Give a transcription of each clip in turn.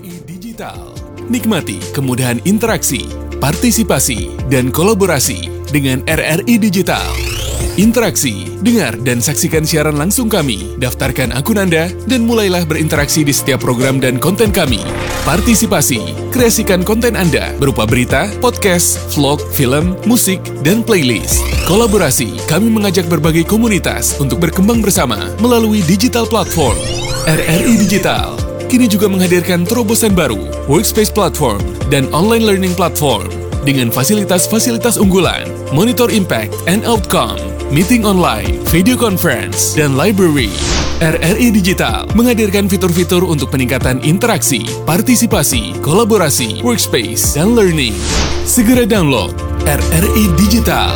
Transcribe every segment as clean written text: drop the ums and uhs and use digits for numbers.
RRI Digital. Nikmati kemudahan interaksi, partisipasi, dan kolaborasi dengan RRI Digital. Interaksi, dengar dan saksikan siaran langsung kami, daftarkan akun Anda, dan mulailah berinteraksi di setiap program dan konten kami. Partisipasi, kreasikan konten Anda berupa berita, podcast, vlog, film, musik, dan playlist. Kolaborasi, kami mengajak berbagai komunitas untuk berkembang bersama melalui digital platform. RRI Digital kini juga menghadirkan terobosan baru, workspace platform, dan online learning platform dengan fasilitas-fasilitas unggulan, monitor impact and outcome, meeting online, video conference, dan library. RRI Digital menghadirkan fitur-fitur untuk peningkatan interaksi, partisipasi, kolaborasi, workspace, dan learning. Segera download RRI Digital.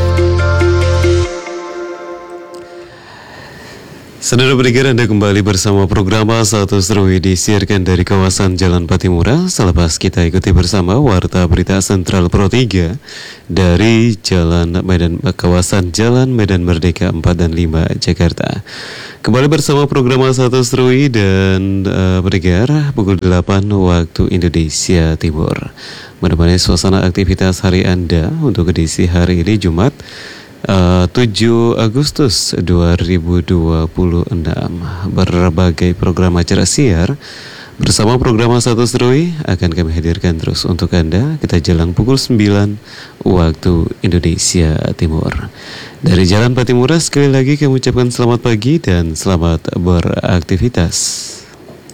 Saudara pendengar, Anda kembali bersama program Satu Seru disiarkan dari kawasan Jalan Patimura. Selepas kita ikuti bersama Warta Berita Sentral Pro 3 dari kawasan Jalan Medan Merdeka 4 dan 5 Jakarta. Kembali bersama program Satu Seru dan pendengar pukul 8 waktu Indonesia Timur. Menemani suasana aktivitas hari Anda untuk edisi hari ini Jumat 7 Agustus 2026. Berbagai program acara siar bersama program Satu Seru akan kami hadirkan terus untuk Anda. Kita jelang pukul 9 waktu Indonesia Timur. Dari Jalan Patimura sekali lagi kami ucapkan selamat pagi dan selamat beraktivitas.